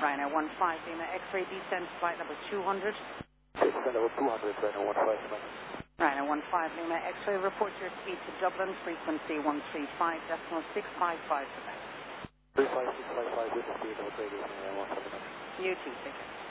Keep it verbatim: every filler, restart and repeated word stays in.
Rhino one five Lima X-ray descent flight number two hundred. Descent level two hundred, Rhino one five Lima. Rhino one five Lima X-ray, report your speed to Dublin, frequency one three five decimal six five five for that. three five six five five with the speed of radio, one five Lima. You too, take care.